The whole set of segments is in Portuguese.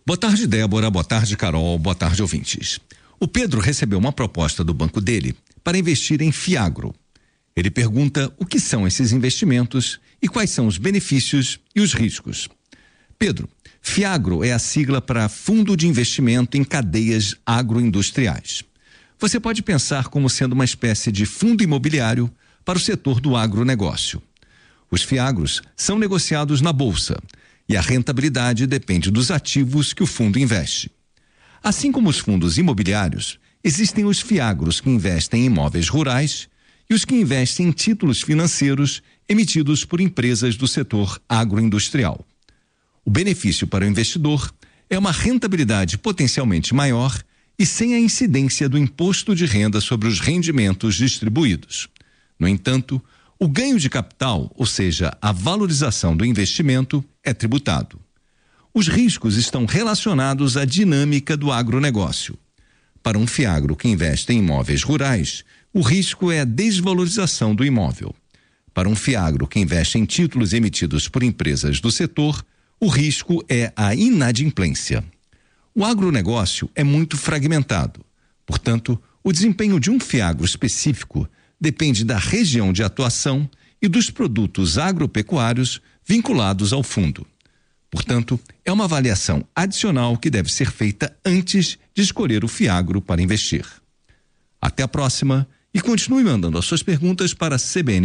Boa tarde, Débora. Boa tarde, Carol. Boa tarde, ouvintes. O Pedro recebeu uma proposta do banco dele para investir em Fiagro. Ele pergunta o que são esses investimentos e quais são os benefícios e os riscos. Pedro, Fiagro é a sigla para Fundo de Investimento em Cadeias Agroindustriais. Você pode pensar como sendo uma espécie de fundo imobiliário para o setor do agronegócio. Os Fiagros são negociados na Bolsa e a rentabilidade depende dos ativos que o fundo investe. Assim como os fundos imobiliários, existem os Fiagros que investem em imóveis rurais e os que investem em títulos financeiros emitidos por empresas do setor agroindustrial. O benefício para o investidor é uma rentabilidade potencialmente maior e sem a incidência do imposto de renda sobre os rendimentos distribuídos. No entanto, o ganho de capital, ou seja, a valorização do investimento, é tributado. Os riscos estão relacionados à dinâmica do agronegócio. Para um Fiagro que investe em imóveis rurais, o risco é a desvalorização do imóvel. Para um Fiagro que investe em títulos emitidos por empresas do setor, o risco é a inadimplência. O agronegócio é muito fragmentado. Portanto, o desempenho de um Fiagro específico depende da região de atuação e dos produtos agropecuários vinculados ao fundo. Portanto, é uma avaliação adicional que deve ser feita antes de escolher o Fiagro para investir. Até a próxima e continue mandando as suas perguntas para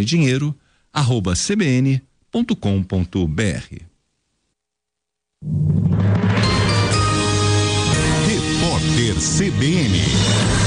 cbndinheiro@cbn.com.br. Repórter CBN.